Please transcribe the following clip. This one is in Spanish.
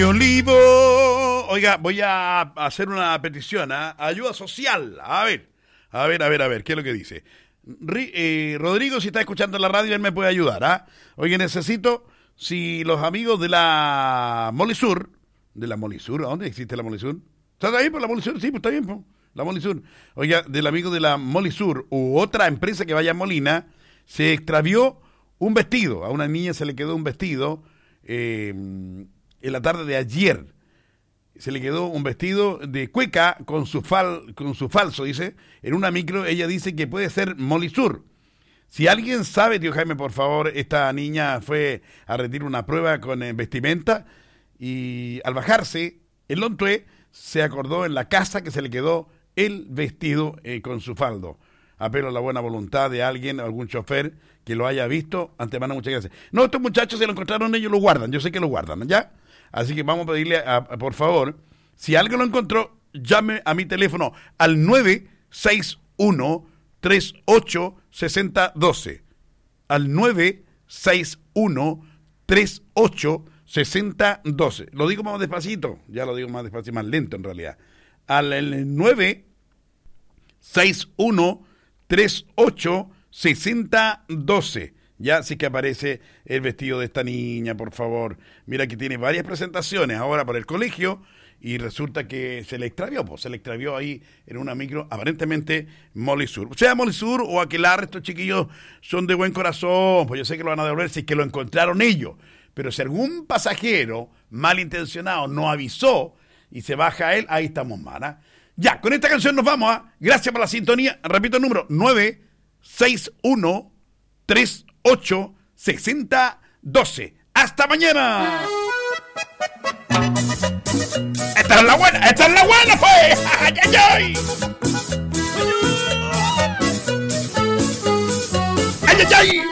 Olivo. Oiga, voy a hacer una petición, ¿eh? Ayuda social. A ver, ¿qué es lo que dice? Rodrigo, si está escuchando la radio, él me puede ayudar, ¿ah? Oye, necesito, si los amigos de la Molisur, ¿a dónde existe la Molisur? ¿Está ahí por la Molisur? Sí, pues está bien, pues. La Molisur. Oiga, del amigo de la Molisur u otra empresa que vaya a Molina, se extravió un vestido. A una niña se le quedó un vestido en la tarde de ayer. Se le quedó un vestido de cueca con su falso, dice. En una micro ella dice que puede ser Molisur. Si alguien sabe, tío Jaime, por favor, esta niña fue a retirar una prueba con vestimenta y al bajarse el Lontué se acordó en la casa que se le quedó el vestido con su faldo. Apelo a la buena voluntad de alguien, algún chofer que lo haya visto. Antemano, muchas gracias. No, estos muchachos se lo encontraron, ellos lo guardan. Yo sé que lo guardan, ¿ya? Así que vamos a pedirle, por favor, si alguien lo encontró, llame a mi teléfono al 961-386012. Al 961-386012. Lo digo más despacito, ya lo digo más despacio, más lento en realidad. Al 961-386012. Ya sí que aparece el vestido de esta niña, por favor. Mira que tiene varias presentaciones ahora para el colegio y resulta que se le extravió ahí en una micro, aparentemente Molisur. O sea, Molisur o Aquelarre, estos chiquillos son de buen corazón, pues yo sé que lo van a devolver si es que lo encontraron ellos. Pero si algún pasajero malintencionado no avisó y se baja él, ahí estamos mal, ¿eh? Ya, con esta canción nos vamos, ¿eh? Gracias por la sintonía. Repito el número, 961-386012. ¡Hasta mañana! ¡Esta es la buena, pues! ¡Ay, ay, ay! ¡Ay, ay, ay!